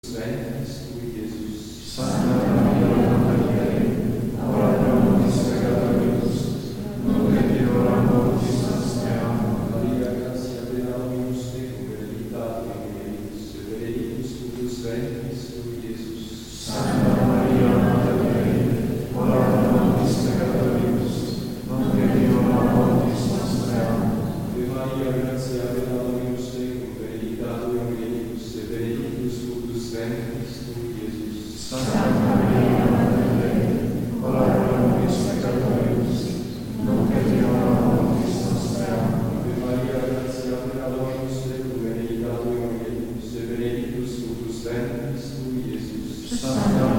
Christus Jesus. Santa Maria, Mater Dei, ora pro nobis peccatoribus, nunc et in hora mortis nostre. Amen. Maria, gratia plena Dominus tecum, benedicta tu in mulieribus, et benedictus fructus ventris tui, Iesus. Santa Maria, Mater Dei, ora pro nobis peccatoribus, nunc et in hora mortis nostre. Amen. Ave Maria, gratia plena Dominus tecum, benedicta tu in mulieribus, et benedictus fructus ventris tui, Iesus. Santa Maria, Mater Dei, ora pro nobis peccatoribus, nunc et in hora mortis nostre. Amen. Ave Maria, gratia plena Dominus tecum, benedicta tu in mulieribus, et benedictus fructus ventris tui, Iesus. Santa